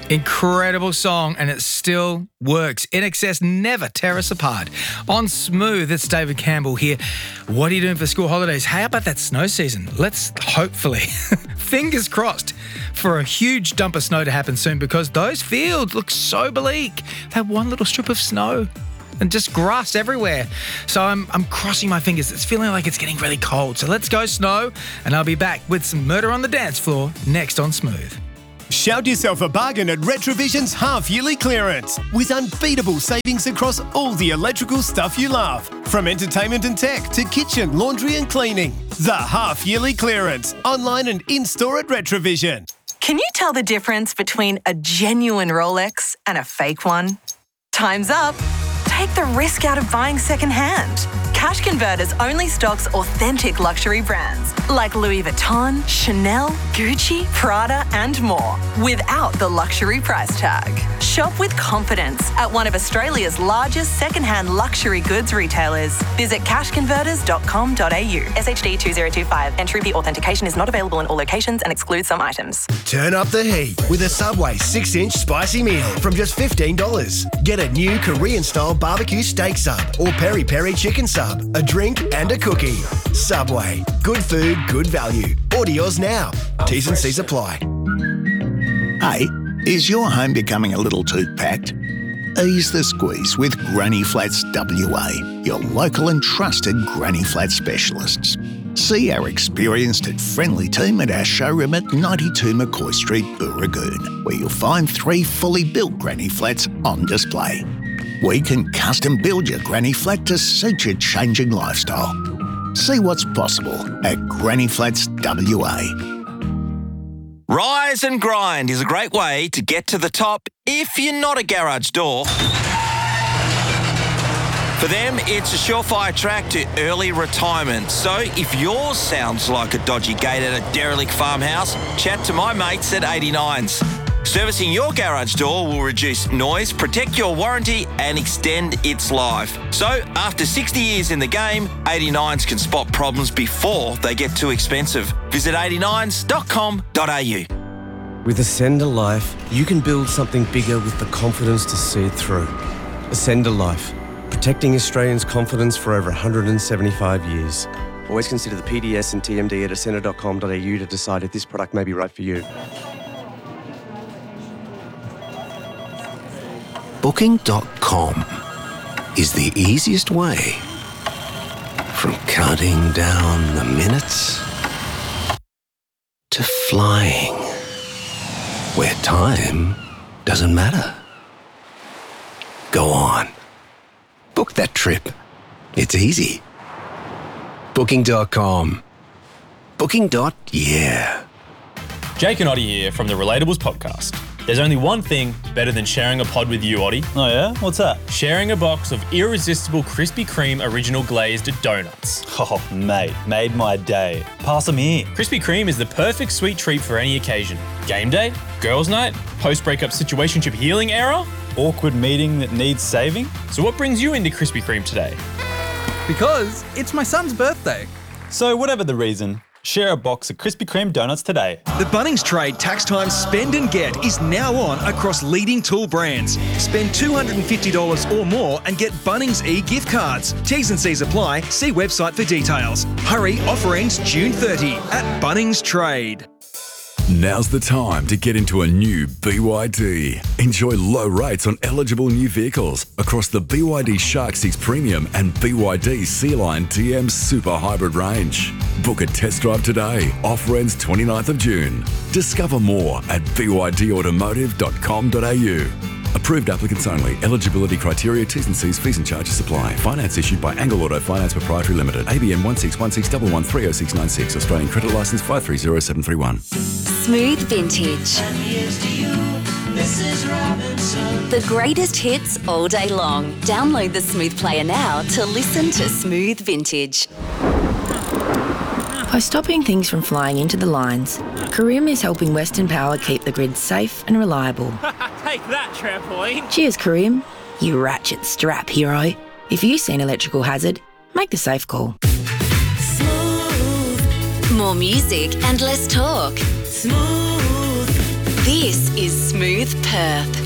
Incredible song, and it still works. INXS never tear us apart. On Smooth, it's David Campbell here. What are you doing for school holidays? How about that snow season? Let's hopefully, fingers crossed, for a huge dump of snow to happen soon, because those fields look so bleak. That one little strip of snow and just grass everywhere. So I'm crossing my fingers. It's feeling like it's getting really cold. So let's go snow, and I'll be back with some Murder on the Dance Floor next on Smooth. Shout yourself a bargain at Retrovision's half-yearly clearance with unbeatable savings across all the electrical stuff you love. From entertainment and tech to kitchen, laundry and cleaning. The half-yearly clearance, online and in-store at Retrovision. Can you tell the difference between a genuine Rolex and a fake one? Time's up. Take the risk out of buying second-hand. Cash Converters only stocks authentic luxury brands like Louis Vuitton, Chanel, Gucci, Prada and more without the luxury price tag. Shop with confidence at one of Australia's largest second-hand luxury goods retailers. Visit cashconverters.com.au. SHD 2025. Entry fee authentication is not available in all locations and excludes some items. Turn up the heat with a Subway 6-inch spicy meal from just $15. Get a new Korean-style barbecue steak sub or peri-peri chicken sub, a drink and a cookie. Subway. Good food, good value. Order yours now. T's and C's apply. Hey, is your home becoming a little too packed? Ease the squeeze with Granny Flats WA, your local and trusted Granny Flat specialists. See our experienced and friendly team at our showroom at 92 McCoy Street, Booragoon, where you'll find 3 fully built Granny Flats on display. We can custom build your Granny Flat to suit your changing lifestyle. See what's possible at Granny Flats WA. Rise and Grind is a great way to get to the top if you're not a garage door. For them, it's a surefire track to early retirement. So if yours sounds like a dodgy gate at a derelict farmhouse, chat to my mates at 89s. Servicing your garage door will reduce noise, protect your warranty and extend its life. So after 60 years in the game, 89s can spot problems before they get too expensive. Visit 89s.com.au. With Ascender Life, you can build something bigger with the confidence to see it through. Ascender Life, protecting Australians' confidence for over 175 years. Always consider the PDS and TMD at ascender.com.au to decide if this product may be right for you. Booking.com is the easiest way from counting down the minutes to flying where time doesn't matter. Go on. Book that trip. It's easy. Booking.com. Booking.yeah. Jake and Oddie here from the Relatables podcast. There's only one thing better than sharing a pod with you, Oddie. Oh yeah? What's that? Sharing a box of irresistible Krispy Kreme original glazed donuts. Oh, mate, made my day. Pass them here. Krispy Kreme is the perfect sweet treat for any occasion. Game day, girls' night, post-breakup situationship healing era, Awkward meeting that needs saving. So what brings you into Krispy Kreme today? Because it's my son's birthday. So whatever the reason, share a box of Krispy Kreme donuts today. The Bunnings Trade Tax Time Spend and Get is now on across leading tool brands. Spend $250 or more and get Bunnings e-gift cards. T's and C's apply. See website for details. Hurry, offer ends June 30 at Bunnings Trade. Now's the time to get into a new BYD. Enjoy low rates on eligible new vehicles across the BYD Shark 6 Premium and BYD Sea-Line TM Super Hybrid range. Book a test drive today. Offer ends 29th of June. Discover more at bydautomotive.com.au. Approved applicants only. Eligibility criteria, T's and C's, fees and charges apply. Finance issued by Angle Auto Finance Proprietary Limited. ABN 161611300696. Australian Credit Licence 530731. Smooth Vintage. The greatest hits all day long. Download the Smooth Player now to listen to Smooth Vintage. By stopping things from flying into the lines, Careem is helping Western Power keep the grid safe and reliable. Take that, trampoline! Cheers, Careem, you ratchet strap hero. If you see an electrical hazard, make the safe call. Smooth. More music and less talk. Smooth. This is Smooth Perth.